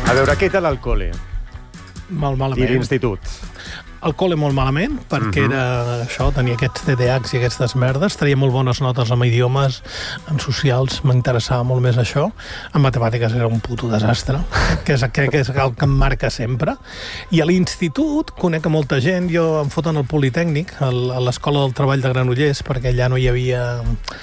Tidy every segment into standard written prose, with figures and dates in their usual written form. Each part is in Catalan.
A veure, què tal al col·le? Molt malament. I l'institut? Al col·le molt malament, perquè era això, tenia aquests TDAHs i aquestes merdes, traia molt bones notes en idiomes, en socials, m'interessava molt més això. En matemàtiques era un puto desastre, que és el que em marca sempre. I a l'institut conec a molta gent, jo em foten al Politècnic, a l'Escola del Treball de Granollers, perquè allà no hi havia...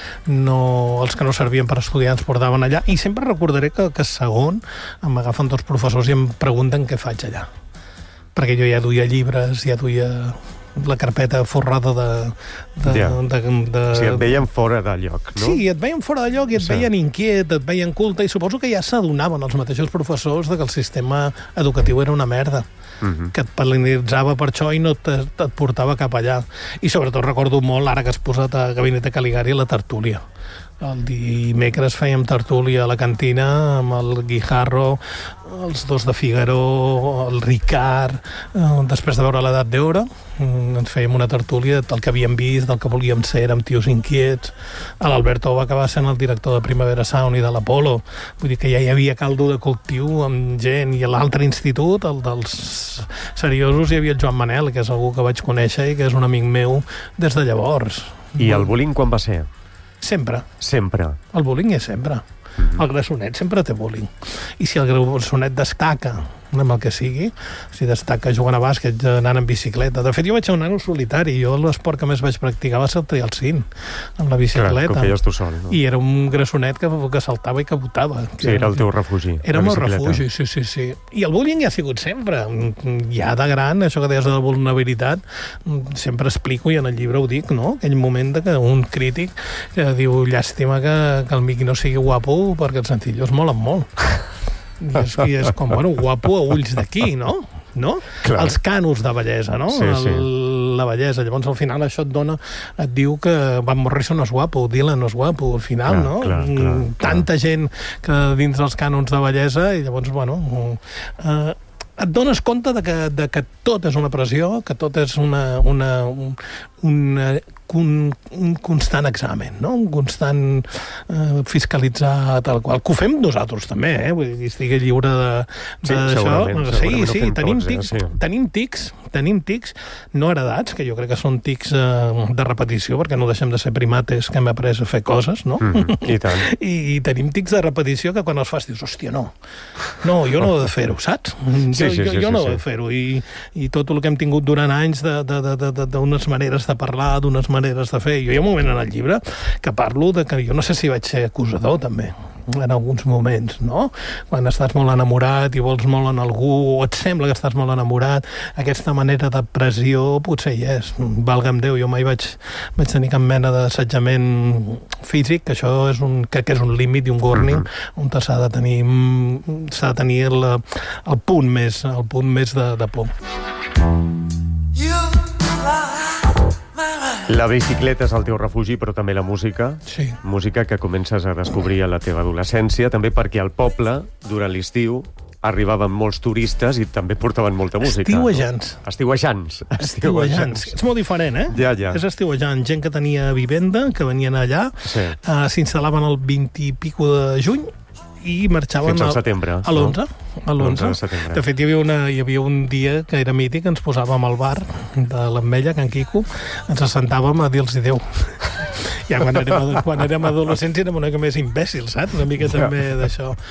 els que no servien per estudiar ens portaven allà, i sempre recordaré que segon m'agafen dos professors i em pregunten què faig allà. Perquè jo ja duia llibres, ja duia la carpeta forrada de... Sí, et veien fora de lloc, no? Sí, et veien fora de lloc i et veien inquiet, et veien culte, i suposo que ja s'adonaven els mateixos professors que el sistema educatiu era una merda, que et penalitzava per això i no et portava cap allà. I sobretot recordo molt, ara que has posat a Gabinet de Caligari, la tertúlia. El dimecres fèiem tertúlia a la cantina amb el Guijarro, els dos de Figaro, el Ricard, després de veure l'Edat d'Oro, ens fèiem una tertúlia del que havíem vist, del que volíem ser, érem tios inquiets. L'Alberto va acabar sent el director de Primavera Sound i de l'Apolo, vull dir que ja hi havia caldo de cultiu amb gent, i a l'altre institut, el dels seriosos, hi havia el Joan Manel, que és algú que vaig conèixer i que és un amic meu des de llavors. I el bullying quan va ser? Sempre. Sempre. El bullying és sempre. El grassonet sempre té bullying. I si el grassonet destaca amb el que sigui, si destaca jugant a bàsquet, anant en bicicleta. De fet, jo vaig ser un nano solitari. Jo l'esport que més vaig practicar va ser el trialcín, amb la bicicleta. Clar, que ho feies tu sol, no? I era un grassonet que saltava i que botava. Sí, era el teu refugi. Era el meu refugi, sí. I el bullying ja ha sigut sempre. Ja de gran, això que deies de la vulnerabilitat, sempre explico, i en el llibre ho dic, no? Aquell moment que un crític que diu, llàstima que el Miqui no sigui guapo perquè els sencillos molen molt. I és com, bueno, guapo a ulls d'aquí, no? Clar. Els cànons de bellesa, no? Sí. La bellesa. Llavors, al final, això et diu que Van Morrison no és guapo, Dylan no és guapo, al final, no? Clar. Tanta gent que dins dels cànons de bellesa, i llavors, bueno... et dones compte de que tot és una pressió, que tot és un constant examen, no? Un constant fiscalitzar tal qual. Que ho fem nosaltres també, Vull dir, estigui lliure d'això. Sí, tenim tics no heredats, que jo crec que són tics de repetició, perquè no deixem de ser primates que hem après a fer coses, no? I tant. I tenim tics de repetició que quan els fas dius, hòstia, no, jo no he de fer-ho, saps? Jo no he de fer-ho. I tot el que hem tingut durant anys d'unes maneres de parlar, d'unes maneres de fer. Jo hi ha un moment en el llibre que parlo de que jo no sé si vaig ser acusador, també, en alguns moments, no? Quan estàs molt enamorat i vols molt en algú, o et sembla que estàs molt enamorat, aquesta manera de pressió potser hi és. Valga'm Déu, jo mai vaig tenir cap mena d'assetjament físic, que això és crec que és un límit i un warning on s'ha de tenir el punt més de por. La bicicleta és el teu refugi, però també la música. Sí. Música que comences a descobrir a la teva adolescència, també perquè al poble, durant l'estiu, arribaven molts turistes i també portaven molta música. Estiuejants. Estiuejants. És molt diferent, Ja. És estiuejant. Gent que tenia vivenda, que venien allà, s'instal·laven el 20 i pico de juny, i marxaven fins al setembre, a l'11. A l'11 de setembre. De fet, hi havia un dia que era mític, ens posàvem al bar de l'Ametlla, Can Quico, ens assentàvem a dir-los adéu. Ja quan érem adolescents érem una mica més imbècils, saps? Una mica també d'això.